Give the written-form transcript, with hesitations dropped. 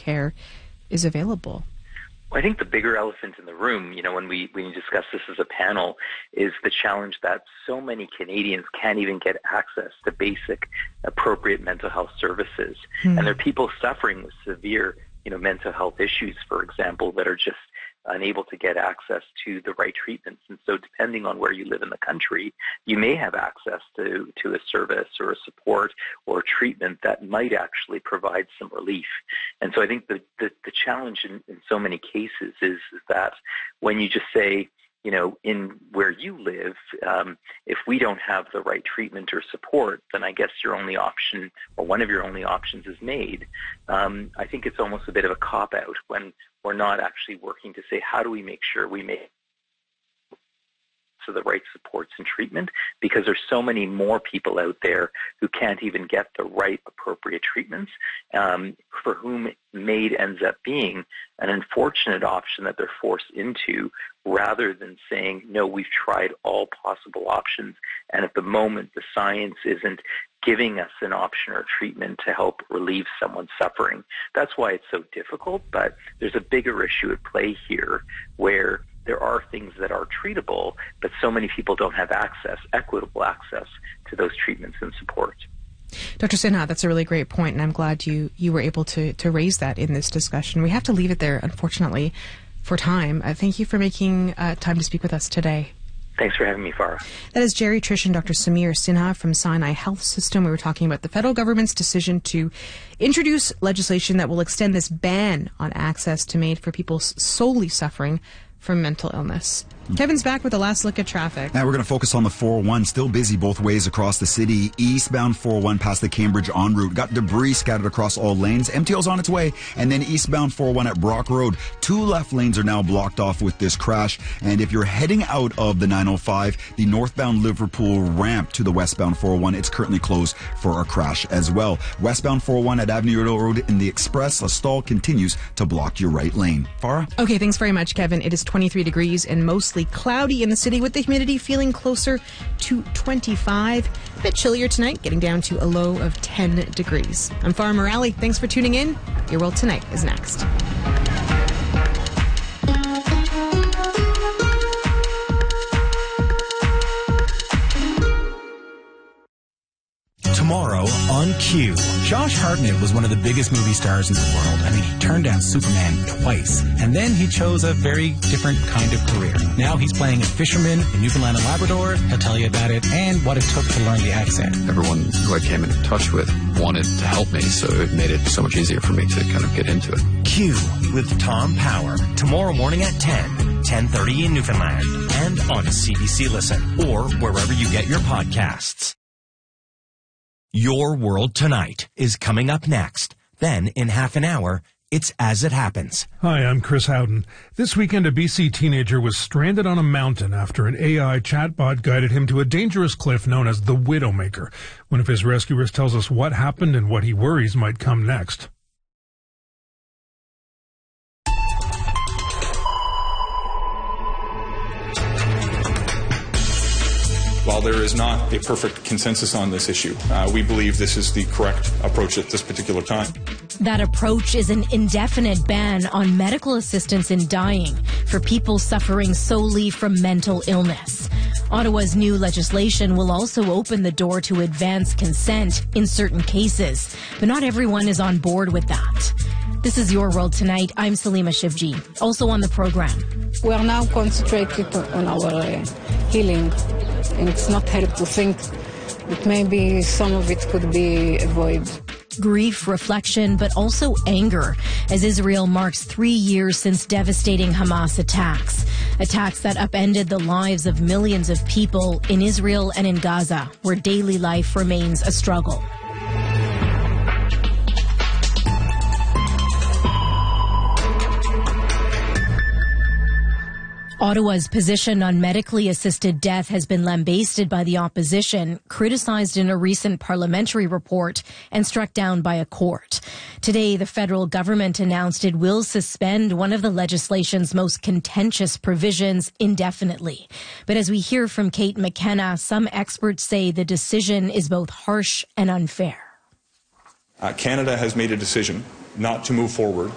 care is available? Well, I think the bigger elephant in the room, when we discuss this as a panel, is the challenge that so many Canadians can't even get access to basic, appropriate mental health services. And there are people suffering with severe, mental health issues, for example, that are just unable to get access to the right treatments. And so depending on where you live in the country, you may have access to a service or a support or a treatment that might actually provide some relief. And so I think the challenge in so many cases is that when you just say, in where you live, if we don't have the right treatment or support, then I guess your only option, or one of your only options, is made. I think it's almost a bit of a cop-out when we're not actually working to say, how do we make sure we make the right supports and treatment, because there's so many more people out there who can't even get the right appropriate treatments, for whom MAID ends up being an unfortunate option that they're forced into, rather than saying, no, we've tried all possible options, and at the moment the science isn't giving us an option or treatment to help relieve someone's suffering. That's why it's so difficult, but there's a bigger issue at play here where there are things that are treatable, but so many people don't have equitable access to those treatments and support. Dr. Sinha, that's a really great point, and I'm glad you were able to raise that in this discussion. We have to leave it there, unfortunately, for time. Thank you for making time to speak with us today. Thanks for having me, Farah. That is geriatrician Dr. Samir Sinha from Sinai Health System. We were talking about the federal government's decision to introduce legislation that will extend this ban on access to MAID for people solely suffering from mental illness. Kevin's back with the last look at traffic. Now we're going to focus on the 401. Still busy both ways across the city. Eastbound 401 past the Cambridge en route. Got debris scattered across all lanes. MTO's on its way. And then eastbound 401 at Brock Road. 2 left lanes are now blocked off with this crash. And if you're heading out of the 905, the northbound Liverpool ramp to the westbound 401, it's currently closed for a crash as well. Westbound 401 at Avenue Road in the Express, a stall continues to block your right lane. Farah? Okay, thanks very much, Kevin. It is 23 degrees and mostly cloudy in the city, with the humidity feeling closer to 25. A bit chillier tonight, getting down to a low of 10 degrees. I'm Farah Morale. Thanks for tuning in. Your World Tonight is next. Tomorrow on Q. Josh Hartnett was one of the biggest movie stars in the world. I mean, he turned down Superman twice. And then he chose a very different kind of career. Now he's playing a fisherman in Newfoundland and Labrador. He'll tell you about it and what it took to learn the accent. Everyone who I came into touch with wanted to help me, so it made it so much easier for me to kind of get into it. Q with Tom Power. Tomorrow morning at 10:30 in Newfoundland. And on CBC Listen or wherever you get your podcasts. Your World Tonight is coming up next. Then, in half an hour, it's As It Happens. Hi, I'm Chris Howden. This weekend, a BC teenager was stranded on a mountain after an AI chatbot guided him to a dangerous cliff known as the Widowmaker. One of his rescuers tells us what happened and what he worries might come next. While there is not a perfect consensus on this issue, we believe this is the correct approach at this particular time. That approach is an indefinite ban on medical assistance in dying for people suffering solely from mental illness. Ottawa's new legislation will also open the door to advance consent in certain cases, but not everyone is on board with that. This is Your World Tonight. I'm Salima Shivji. Also on the program. We are now concentrated on our healing. And it's not helpful to think that maybe some of it could be avoided. Grief, reflection, but also anger, as Israel marks 3 years since devastating Hamas attacks. Attacks that upended the lives of millions of people in Israel and in Gaza, where daily life remains a struggle. Ottawa's position on medically assisted death has been lambasted by the opposition, criticized in a recent parliamentary report, and struck down by a court. Today, the federal government announced it will suspend one of the legislation's most contentious provisions indefinitely. But as we hear from Kate McKenna, some experts say the decision is both harsh and unfair. Canada has made a decision not to move forward